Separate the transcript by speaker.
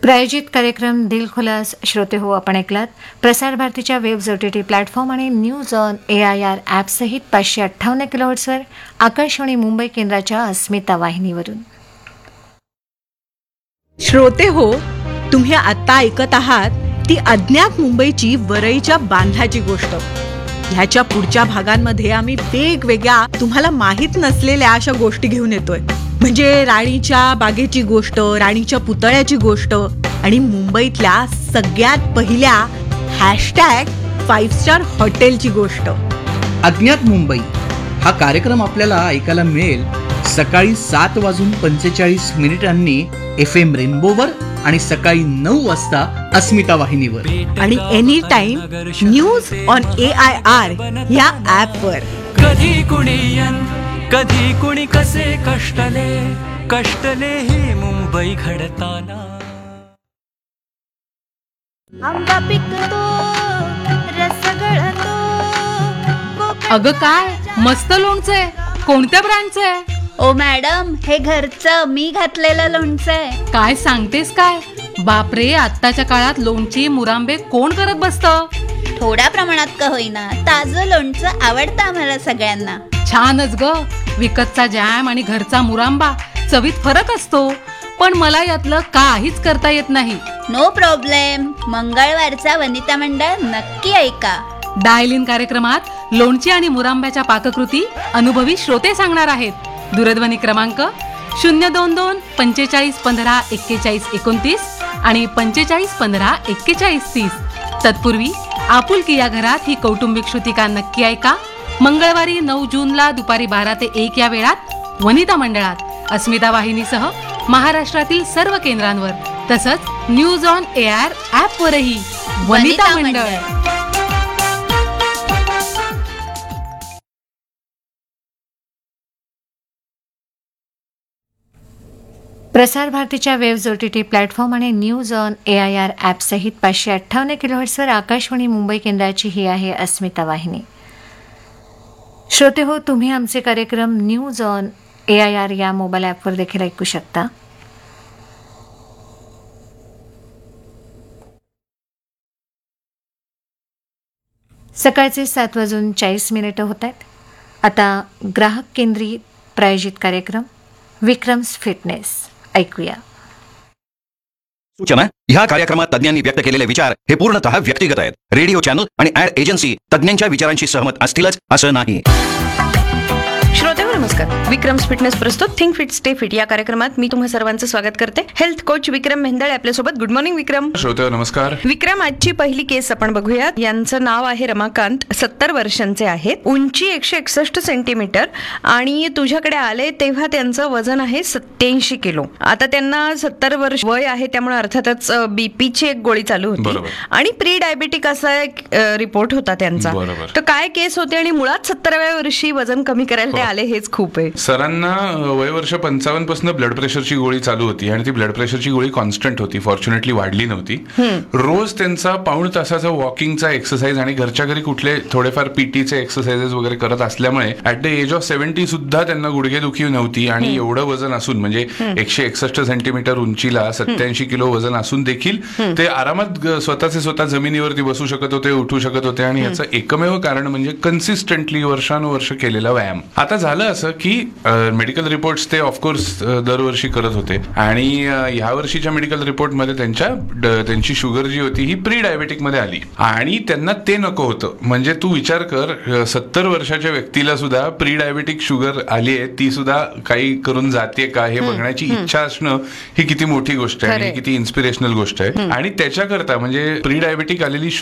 Speaker 1: प्रायोजित कार्यक्रम दिल खुलास श्रोते हो आपण ऐकलात. प्रसार भारतीच्या वेब्स OTT प्लॅटफॉर्म आणि news on AIR ॲपसहित 558 किलोहर्ट्झवर Akashvani Mumbai केंद्राच्या अस्मिता वाहिनीवरून.
Speaker 2: श्रोते हो, तुम्ही आता ऐकत आहात ती अज्ञात मुंबईची वरईच्या बांधाची गोष्ट. ह्याच्या पुढच्या भागांमध्ये आम्ही वेगवेगळ्या तुम्हाला माहीत नसलेल्या अशा गोष्टी घेऊन येतोय. म्हणजे राणीच्या बागेची गोष्ट, राणीच्या पुतळ्याची गोष्ट आणि मुंबईतल्या सगळ्यात पहिल्या #5 स्टार हॉटेलची गोष्ट.
Speaker 3: अज्ञात मुंबई हा कार्यक्रम आपल्याला ऐकायला मिळेल सकाळी 7:45 FM रेनबोवर आणि सकाळी 9 वाजता अस्मिता वाहिनीवर
Speaker 2: आणि any time news on AIR या ॲपवर.
Speaker 4: कधी कुणी कधी कुणी कसे कष्टले ही मुंबई घडताना.
Speaker 5: आंबा पिकतो रस गळतो.
Speaker 6: अगं काय मस्त लोणचं आहे. कोणत्या ब्रँडचं आहे?
Speaker 5: ओ मॅडम, हे घरचं मी घातलेलं लोणचं आहे.
Speaker 6: काय सांगतेस काय? बापरे, आत्ताच्या काळात लोणची मुरांबे कोण करत बसतं?
Speaker 5: थोड्या प्रमाणात का होईना ताजं लोणचं आवडतं आम्हाला सगळ्यांना.
Speaker 6: छानच ग. विकतचा जॅम आणि घरचा मुरांबा चवीत फरक असतो, पण मला यातलं काहीच करता येत नाही.
Speaker 5: No problem. मंगळवारचा वनिता मंडळ नक्की ऐका.
Speaker 6: डायल इन कार्यक्रमात लोणची आणि मुरांब्याच्या पाककृती अनुभवी श्रोते सांगणार आहेत. दूरध्वनी क्रमांक 022 45 15 41 29 आणि 45 15 41 30. तत्पूर्वी आपुलकी या घरात ही कौटुंबिक श्रुतिका नक्की ऐका. मंगळवारी 9 जूनला दुपारी 12 ते 1 या वेळात वनिता मंडळात अस्मिता वाहिनीसह महाराष्ट्रातील सर्व केंद्रांवर, तसंच न्यूज ऑन AIR ॲपवरही वनिता मंडळ.
Speaker 1: प्रसार भारतीच्या वेब्स OTT प्लॅटफॉर्म आणि news on AIR ॲपसहित 558 किलोहर्ट्झवर Akashvani Mumbai केंद्राची ही आहे अस्मिता वाहिनी. श्रोते हो, तुम्ही आमचे कार्यक्रम न्यूज ऑन AIR या मोबाईल ॲपवर देखील ऐकू शकता. सकाळचे 7:40 होत आहेत. आता ग्राहक केंद्रित प्रायोजित कार्यक्रम विक्रम्स फिटनेस ऐकूया.
Speaker 7: सूचना: ह्या कार्यक्रमात तज्ञांनी व्यक्त केलेले विचार हे पूर्णतः व्यक्तिगत आहेत. रेडिओ चॅनल आणि ॲड एजन्सी तज्ञांच्या विचारांशी सहमत असतीलच असं नाही.
Speaker 8: श्रोतेहो नमस्कार. विक्रम्स फिटनेस प्रस्तुत थिंक फिट स्टे फिट या कार्यक्रमात मी तुम्हा सर्वांचं स्वागत करते. हेल्थ कोच विक्रम मेहंदळे आपल्यासोबत. गुड मॉर्निंग विक्रम.
Speaker 9: श्रोतेहो नमस्कार.
Speaker 8: विक्रम, आजची पहिली केस आपण बघूयात. यांचं नाव आहे रमाकांत, 70 वर्षांचे आहेत, उंची 161 सेंटीमीटर आणि तुझ्याकडे आले तेव्हा त्यांचं वजन आहे 87 किलो. आता त्यांना 70 वर्ष वय आहे, त्यामुळे अर्थातच बीपीची एक गोळी चालू होती आणि प्री डायबेटिक असा एक रिपोर्ट होता त्यांचा. तर काय केस होते आणि मुळात 70व्या वर्षी वजन कमी करायला ते आले, हेच खूप आहे.
Speaker 9: सरांना वय वर्ष 55 पासून ब्लड प्रेशरची गोळी चालू होती आणि ती ब्लड प्रेशरची गोळी कॉन्स्टंट होती, फॉर्च्युनेटली वाढली नव्हती. रोज त्यांचा पाऊण तासाचा वॉकिंगचा एक्सरसाइज आणि घरच्या घरी कुठले थोडेफार पीटीचे एक्सरसाइजेस वगैरे करत असल्यामुळे ऍट द एज ऑफ 70 सुद्धा त्यांना गुडघेदुखी नव्हती. आणि एवढं वजन असून, म्हणजे 161 सेंटीमीटर उंचीला 87 किलो वजन असून देखील ते आरामात स्वतः जमिनीवरती बसू शकत होते, उठू शकत होते. आणि याचं एकमेव कारण म्हणजे कन्सिस्टंटली वर्षानुवर्ष केलेला व्यायाम. आता झालं असं की मेडिकल रिपोर्ट्स ते ऑफकोर्स दरवर्षी करत होते आणि ह्या वर्षीच्या मेडिकल रिपोर्टमध्ये त्यांची शुगर जी होती ही प्री डायबेटिक मध्ये आली आणि त्यांना ते नको होतं. म्हणजे तू विचार कर, 70 वर्षाच्या व्यक्तीला सुद्धा प्री डायबेटिक शुगर आली आहे, ती सुद्धा काही करून जाते का हे बघण्याची इच्छा असणं ही किती मोठी गोष्ट आहे आणि किती इन्स्पिरेशनल गोष्ट आहे. आणि त्याच्याकरता म्हणजे प्री डायबेटिक आलेली